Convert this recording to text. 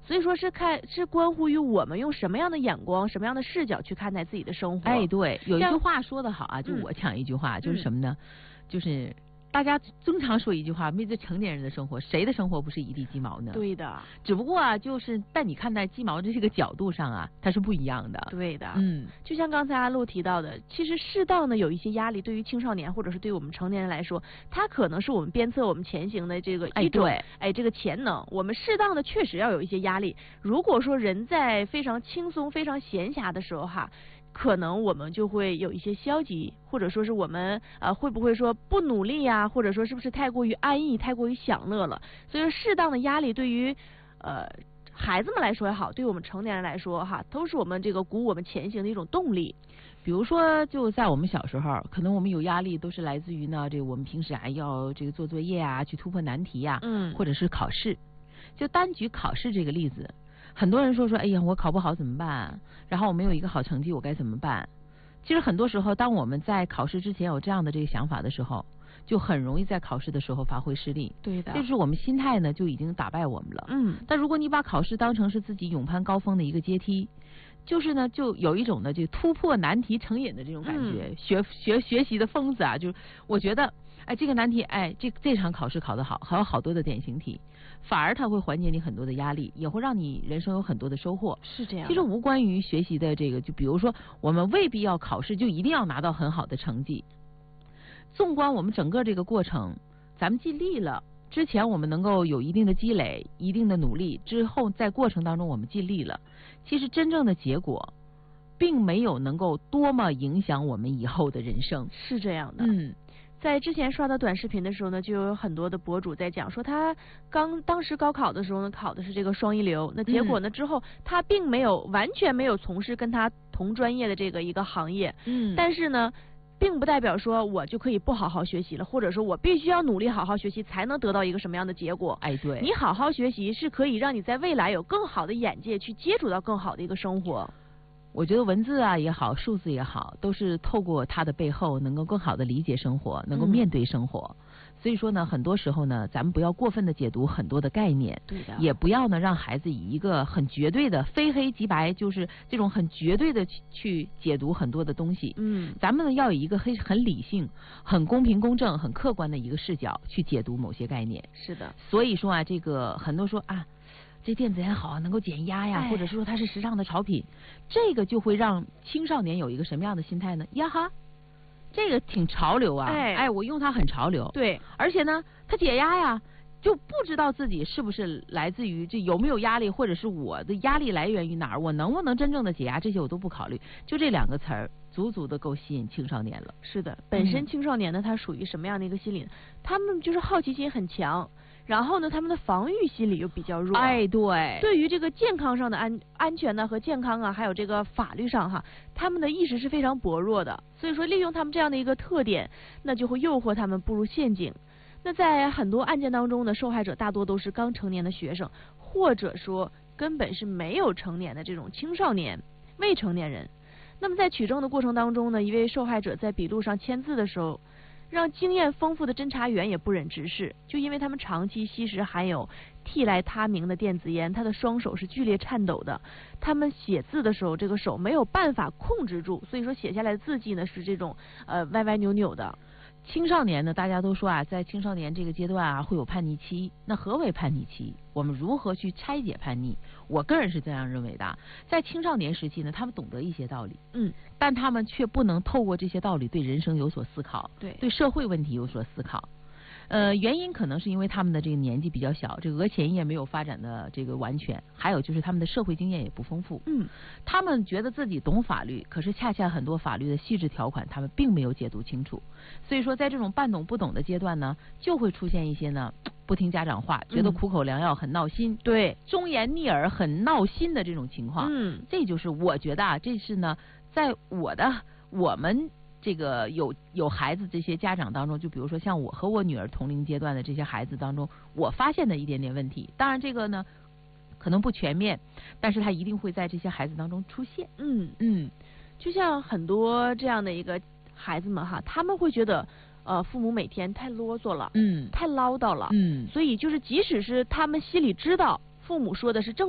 所以说是关乎于我们用什么样的眼光、什么样的视角去看待自己的生活。 哎，对，有一句话说得好啊，就我讲一句话，就是什么呢？就是大家经常说一句话，面对成年人的生活，谁的生活不是一地鸡毛呢？ 对的。 只不过啊，就是但你看待鸡毛这个角度上啊，它是不一样的。 对的。就像刚才阿露提到的，其实适当的有一些压力，对于青少年或者是对我们成年人来说，它可能是我们鞭策我们前行的这个一种这个潜能。我们适当的确实要有一些压力。如果说人在非常轻松、非常闲暇的时候哈，可能我们就会有一些消极，或者说是我们会不会说不努力呀，或者说是不是太过于安逸、太过于享乐了？所以说适当的压力对于孩子们来说也好，对我们成年人来说哈，都是我们这个鼓舞我们前行的一种动力。 比如说，就在我们小时候，可能我们有压力，都是来自于呢，这个我们平时要这个做作业啊，去突破难题呀，或者是考试。就单举考试这个例子。很多人说，哎呀，我考不好怎么办？然后我没有一个好成绩，我该怎么办？其实很多时候，当我们在考试之前有这样的这个想法的时候，就很容易在考试的时候发挥失利。 对的， 就是我们心态呢就已经打败我们了。但如果你把考试当成是自己勇攀高峰的一个阶梯，就是呢，就有一种呢，就突破难题成瘾的这种感觉。学习的疯子啊，就是我觉得，这个难题，这场考试考得好，还有好多的典型题。反而它会缓解你很多的压力，也会让你人生有很多的收获。 是这样。 其实无关于学习的这个，就比如说我们未必要考试就一定要拿到很好的成绩。纵观我们整个这个过程，咱们尽力了，之前我们能够有一定的积累、一定的努力，之后在过程当中我们尽力了，其实真正的结果并没有能够多么影响我们以后的人生。 是这样的。在之前刷到短视频的时候呢，就有很多的博主在讲说，他当时高考的时候呢，考的是这个双一流，那结果呢之后他并没有完全没有从事跟他同专业的这个一个行业。但是呢，并不代表说我就可以不好好学习了，或者说我必须要努力好好学习才能得到一个什么样的结果。 对， 你好好学习是可以让你在未来有更好的眼界，去接触到更好的一个生活。 我觉得文字啊也好，数字也好，都是透过它的背后能够更好的理解生活，能够面对生活。所以说呢，很多时候呢，咱们不要过分的解读很多的概念， 对的， 也不要呢让孩子以一个很绝对的非黑即白，就是这种很绝对的去解读很多的东西。咱们呢要有一个很理性、很公平公正、很客观的一个视角去解读某些概念。 是的。所以说啊，这个很多说啊，这电子烟好，能够减压呀，或者是说它是时尚的潮品，这个就会让青少年有一个什么样的心态呢？呀哈，这个挺潮流啊，我用它很潮流。 对， 而且呢，它解压呀，就不知道自己是不是来自于这有没有压力，或者是我的压力来源于哪儿，我能不能真正的解压，这些我都不考虑。就这两个词儿，足足的够吸引青少年了。 是的，本身青少年呢，他属于什么样的一个心理？他们就是好奇心很强。然后呢，他们的防御心理又比较弱。对于这个健康上的安全呢和健康啊，还有这个法律上哈，他们的意识是非常薄弱的。所以说，利用他们这样的一个特点，那就会诱惑他们步入陷阱。那在很多案件当中呢，受害者大多都是刚成年的学生，或者说根本是没有成年的这种青少年、未成年人。那么在取证的过程当中呢，一位受害者在笔录上签字的时候，让经验丰富的侦查员也不忍直视，就因为他们长期吸食含有替来他明的电子烟，他的双手是剧烈颤抖的。他们写字的时候，这个手没有办法控制住，所以说写下来的字迹呢是这种歪歪扭扭的。 青少年呢，大家都说啊，在青少年这个阶段啊，会有叛逆期。那何为叛逆期？我们如何去拆解叛逆？我个人是这样认为的。在青少年时期呢，他们懂得一些道理，但他们却不能透过这些道理对人生有所思考，对社会问题有所思考。原因可能是因为他们的这个年纪比较小，这个额前叶没有发展的这个完全，还有就是他们的社会经验也不丰富。他们觉得自己懂法律，可是恰恰很多法律的细致条款他们并没有解读清楚。所以说在这种半懂不懂的阶段呢，就会出现一些呢不听家长话，觉得苦口良药很闹心，忠言逆耳很闹心的这种情况。这就是我觉得啊，这是呢在我们这个有孩子这些家长当中，就比如说像我和我女儿同龄阶段的这些孩子当中，我发现的一点点问题。当然这个呢可能不全面，但是它一定会在这些孩子当中出现。 就像很多这样的一个孩子们哈，他们会觉得父母每天太啰嗦了，太唠叨了，所以就是即使是他们心里知道父母说的是正